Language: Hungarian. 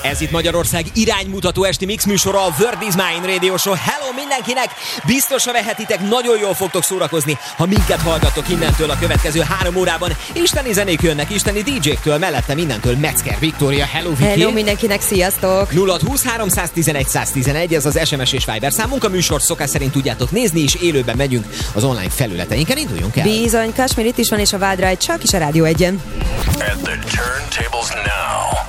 Ez itt Magyarország iránymutató esti mix műsora, a Word is Mine Radio Show. Hello mindenkinek! Biztosra vehetitek, nagyon jól fogtok szórakozni, ha minket hallgattok innentől a következő 3 órában. Isteni zenék jönnek, isteni DJ-któl, mellette mindentől Metzger Viktória. Hello Viki! Hello mindenkinek, sziasztok! 0-20 311 111, ez az SMS és Viber számunk. A műsort szokás szerint tudjátok nézni, és élőben megyünk az online felületeinken. Induljunk el! Bizony, Kasmir itt is van, és a Wild Ride csak is a Rádió 1-en. At the turntables now.